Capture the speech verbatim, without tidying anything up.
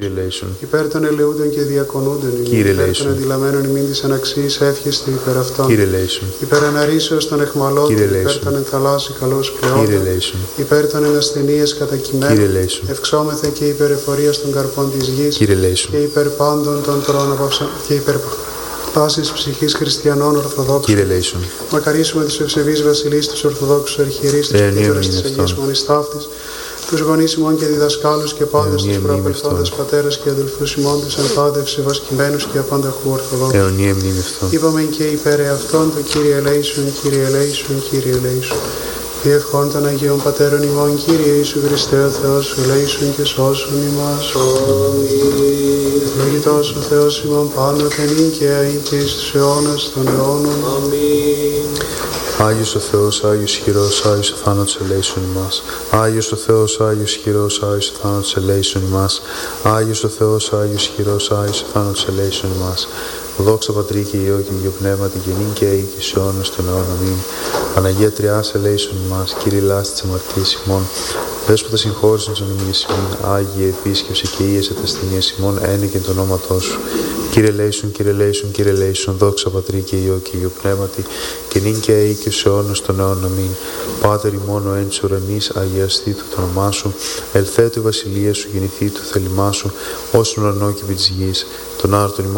Υπέρ των ελεούντων και διακονούντων ημών. Υπέρ των αντιλαμμένων ημών της αναξίας εύχεστε υπέρ αυτών. Υπέρ αναρρήσεως των εχμαλώτων. Υπέρ των ενθαλάσσι καλώς πλεόντων. Υπέρ των ενασθενείας κατακειμένων. Ευξόμεθα και υπέρ εφορίας των καρπών της γης. Και υπέρ πάντων των τρών απαυσα... και υπέρ πάσης ψυχής χριστιανών Ορθοδόξων. Μακαρίσουμε τους ευσεβείς βασιλείς, τους Ορθοδόξους αρχιερείς, τους πίτωρες της Αγίας Μονής Ταύτης, τους γονείς ημών και διδασκάλους και πάντες τους προαπελθόντες πατέρες και αδελφούς ημών, τους εν πάντα ευσεβασκημένους και απανταχού Ορθοδόξους. Είπαμε και υπέρ εαυτόν το Κύριε ελέησον, Κύριε ελέησον, Κύριε ελέησον. Διευχών των Αγίων Πατέρων ημών, Κύριε Ιησού Χριστέ ο Θεός, ελέησον και σώσον ημάς. Αμήν. Ευλογητός ο Θεός ημών πάντοτε νυν και αεί και εις τους αιώνας των αιώνων. Αμήν. Άγιος ο Θεός, Άγιος χειρός, Άγιος ο θάνατος ελέησον ημάς. Άγιος ο Θεός, Άγιος χειρός, Άγιος ο θάνατος ελέησον ημάς. Άγιος ο Θεός, Άγιος χειρός, Άγιος ο θάνατος ελέησον ημάς. Δόξα Πατρί και Υιό και Υιό Πνεύματι και νυν και αεί και εις αιώνας των αιώνων. Αμήν. Παναγία Τριάς ελέησον ημάς, Κύριε λάστη της αμαρτίας ημών. Δέσποτα συγχώρησον των ημιές ημών, Άγιε επίσκεψε και ίεσε τα ασθενείας ημών, ένεκεν το ονόματό σου. Κύριε ελέησον, Κύριε ελέησον, Κύριε ελέησον, δόξα Πατρί και Υιό και Υιό Πνεύματι και νυν και αεί και εις αιώνας των αιώνων. Αμήν. Πάτερ ημών ο εν της ουρανής, αγιαστήτω το όνομά σου, ελθέτω η βασιλεία σου, γεννηθήτω το θέλημά σου, ως ουρανό και επί της γης, τον άρτον ημών